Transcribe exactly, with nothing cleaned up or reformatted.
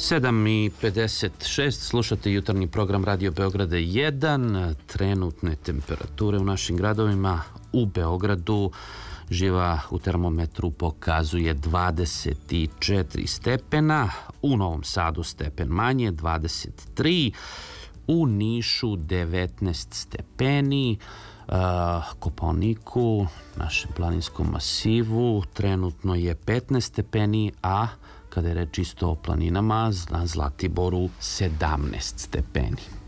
sedam i pedeset šest, slušate jutarnji program Radio Beograda jedan. Trenutne temperature u našim gradovima. U Beogradu živa u termometru pokazuje dvadeset četiri stepena, u Novom Sadu stepen manje, dvadeset tri, u Nišu devetnaest stepeni, Kopaoniku, našem planinskom masivu, trenutno je petnaest stepeni, a kada je reč isto o planinama, na Zlatiboru sedamnaest stepeni.